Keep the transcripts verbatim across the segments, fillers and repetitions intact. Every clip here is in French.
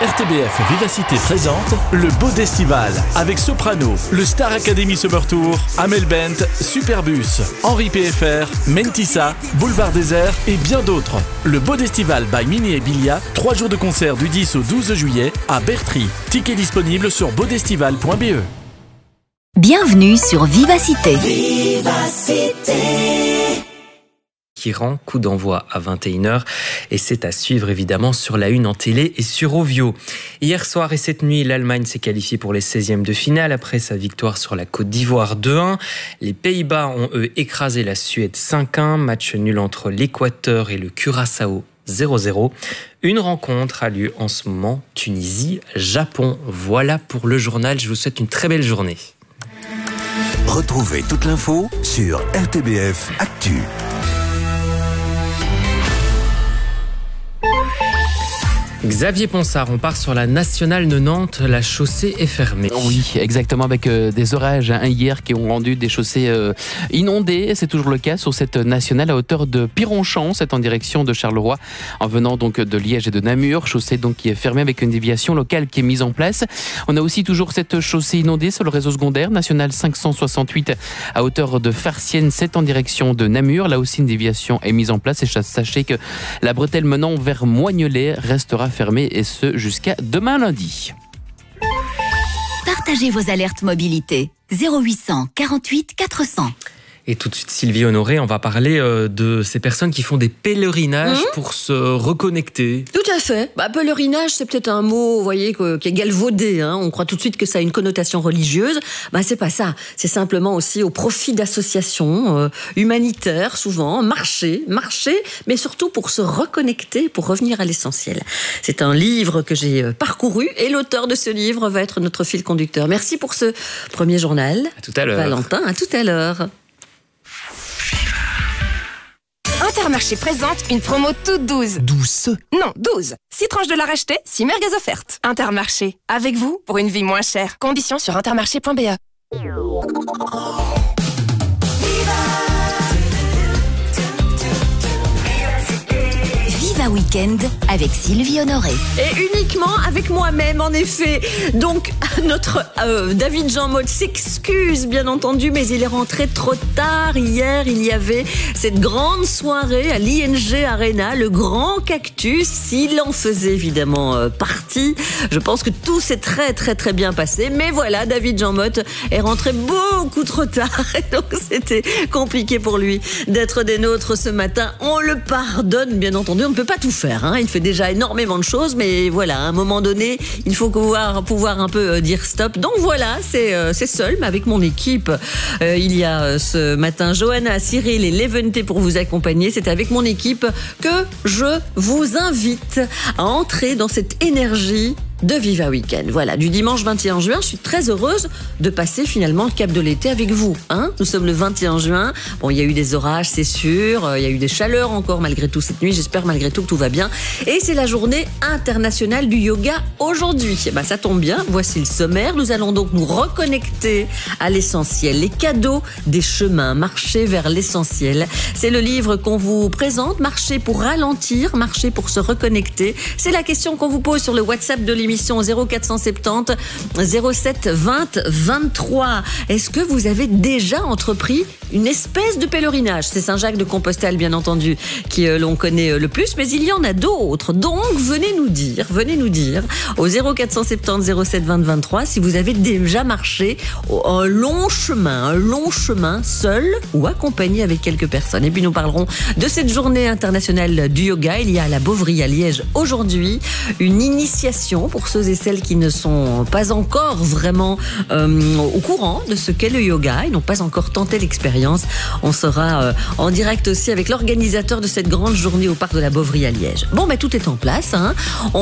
R T B F Vivacité présente le Beau d'Estival avec Soprano, le Star Academy Summer Tour, Amel Bent, Superbus, Henri P F R, Mentissa, Boulevard Désert et bien d'autres. Le Beau d'Estival by Mini et Bilia, trois jours de concert du dix au douze juillet à Bertry. Tickets disponibles sur beaudestival point b e. Bienvenue sur Vivacité. Vivacité. Qui rend coup d'envoi à vingt et une heures et c'est à suivre évidemment sur la une en télé et sur Ovio. Hier soir et cette nuit, l'Allemagne s'est qualifiée pour les seizièmes de finale après sa victoire sur la Côte d'Ivoire deux un. Les Pays-Bas ont eux écrasé la Suède cinq un, match nul entre l'Équateur et le Curaçao zéro zéro. Une rencontre a lieu en ce moment, Tunisie-Japon. Voilà pour le journal, je vous souhaite une très belle journée. Retrouvez toute l'info sur R T B F Actu. Xavier Ponsard, on part sur la nationale de Nantes, la chaussée est fermée. Oui, exactement, avec euh, des orages hein, hier qui ont rendu des chaussées euh, inondées. C'est toujours le cas sur cette nationale à hauteur de Pironchamp, c'est en direction de Charleroi, en venant donc de Liège et de Namur. Chaussée donc qui est fermée avec une déviation locale qui est mise en place. On a aussi toujours cette chaussée inondée sur le réseau secondaire, nationale cinq cent soixante-huit à hauteur de Farciennes, c'est en direction de Namur. Là aussi une déviation est mise en place et sachez que la bretelle menant vers Moignolet restera fermé et ce jusqu'à demain lundi. Partagez vos alertes mobilité. zéro huit cent quarante-huit quatre cents. Et tout de suite, Sylvie Honoré, on va parler euh, de ces personnes qui font des pèlerinages mmh. pour se reconnecter. Tout à fait. Bah, pèlerinage, c'est peut-être un mot, vous voyez, que, qui est galvaudé. Hein. On croit tout de suite que ça a une connotation religieuse. Bah, c'est pas ça. C'est simplement aussi au profit d'associations euh, humanitaires, souvent. Marcher, marcher, mais surtout pour se reconnecter, pour revenir à l'essentiel. C'est un livre que j'ai parcouru et l'auteur de ce livre va être notre fil conducteur. Merci pour ce premier journal. À tout à l'heure. Valentin, à tout à l'heure. Intermarché présente une promo toute douce. Douce? Non, douze. six tranches de la rachetée, six merguez offertes. Intermarché, avec vous pour une vie moins chère. Conditions sur intermarché point b e. Viva Weekend avec Sylvie Honoré. Et uniquement avec moi-même, en effet. Donc, notre euh, David Jean Motte s'excuse, bien entendu, mais il est rentré trop tard. Hier, il y avait cette grande soirée à l'I N G Arena, le Grand Cactus. Il en faisait évidemment euh, partie. Je pense que tout s'est très, très, très bien passé. Mais voilà, David Jean Motte est rentré beaucoup trop tard. Et donc, c'était compliqué pour lui d'être des nôtres ce matin. On le pardonne, bien entendu. On ne peut pas tout faire, hein. Il fait déjà énormément de choses, mais voilà, à un moment donné, il faut pouvoir, pouvoir un peu dire stop. Donc voilà, c'est, euh, c'est seul, mais avec mon équipe. Euh, il y a euh, ce matin Johanna, Cyril et Levente pour vous accompagner. C'est avec mon équipe que je vous invite à entrer dans cette énergie de Viva Weekend. Voilà, du dimanche vingt et un juin, je suis très heureuse de passer finalement le cap de l'été avec vous. Hein, nous sommes le vingt et un juin. Bon, il y a eu des orages, c'est sûr. Il y a eu des chaleurs encore malgré tout cette nuit. J'espère malgré tout que tout va bien. Et c'est la journée internationale du yoga aujourd'hui. Et ben, ça tombe bien. Voici le sommaire. Nous allons donc nous reconnecter à l'essentiel. Les cadeaux des chemins. Marcher vers l'essentiel. C'est le livre qu'on vous présente. Marcher pour ralentir, marcher pour se reconnecter. C'est la question qu'on vous pose sur le WhatsApp de l'émission. zéro quatre cent soixante-dix zéro sept vingt vingt-trois. Est-ce que vous avez déjà entrepris une espèce de pèlerinage? C'est Saint-Jacques-de-Compostelle, bien entendu, qui euh, l'on connaît le plus, mais il y en a d'autres. Donc, venez nous dire, venez nous dire au zéro quatre cent soixante-dix zéro sept vingt vingt-trois si vous avez déjà marché un long chemin, un long chemin seul ou accompagné avec quelques personnes. Et puis, nous parlerons de cette journée internationale du yoga. Il y a à la Beauvrie à Liège aujourd'hui une initiation pour ceux et celles qui ne sont pas encore vraiment euh, au courant de ce qu'est le yoga, ils n'ont pas encore tenté l'expérience. On sera euh, en direct aussi avec l'organisateur de cette grande journée au parc de la Beauvrie à Liège. Bon, ben tout est en place. Hein.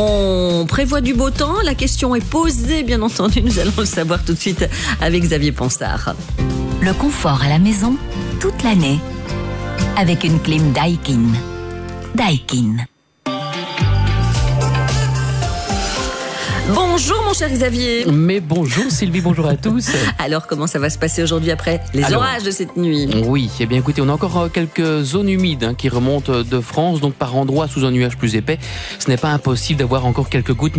On prévoit du beau temps. La question est posée, bien entendu. Nous allons le savoir tout de suite avec Xavier Ponsard. Le confort à la maison toute l'année avec une clim Daikin. Daikin. Bonjour mon cher Xavier. Mais bonjour Sylvie, bonjour à tous. Alors comment ça va se passer aujourd'hui après les Alors, orages de cette nuit? Oui, eh bien écoutez, on a encore quelques zones humides hein, qui remontent de France, donc par endroits sous un nuage plus épais. Ce n'est pas impossible d'avoir encore quelques gouttes.